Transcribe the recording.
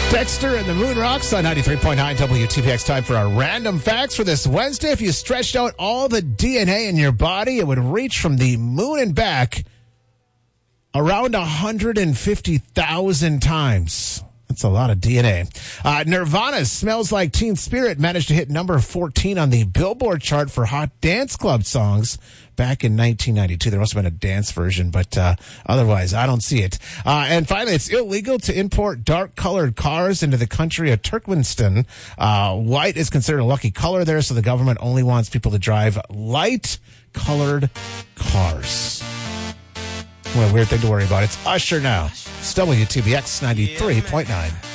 Dexter and the Moon Rocks on 93.9 WTPX. Time for our random facts for this Wednesday. If you stretched out all the DNA in your body, it would reach from the moon and back around 150,000 times. That's a lot of DNA. Nirvana's Smells Like Teen Spirit managed to hit number 14 on the Billboard chart for Hot Dance Club songs back in 1992. There must have been a dance version, but otherwise, I don't see it. And finally, it's illegal to import dark-colored cars into the country of Turkmenistan. White is considered a lucky color there, so the government only wants people to drive light-colored cars. What a weird thing to worry about. It's Usher now. It's WTBX 93.9.